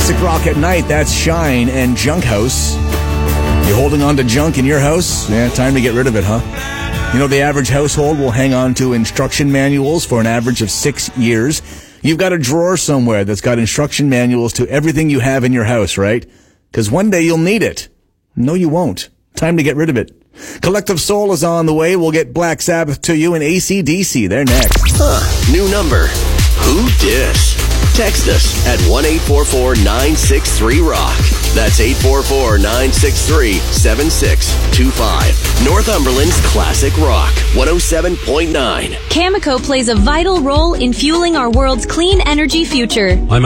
Classic rock at night, that's Shine and Junk House. You holding on to junk in your house? Yeah, time to get rid of it, huh? You know, the average household will hang on to instruction manuals for an average of 6 years. You've got a drawer somewhere that's got instruction manuals to everything you have in your house, right? Because one day you'll need it. No, you won't. Time to get rid of it. Collective Soul is on the way. We'll get Black Sabbath to you and AC/DC. They're next. New number. Who dis? Text us at 1-844-963-ROCK. That's 844-963-7625. Northumberland's Classic Rock, 107.9. Cameco plays a vital role in fueling our world's clean energy future.